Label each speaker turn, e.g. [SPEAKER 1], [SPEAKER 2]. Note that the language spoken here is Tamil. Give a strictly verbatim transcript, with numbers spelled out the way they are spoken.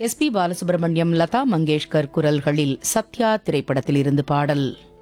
[SPEAKER 1] எஸ் பி பாலசுப்ரமணியம், லதா மங்கேஷ்கர் குரல்களில் சத்யா திரைப்படத்தில் இருந்து பாடல்.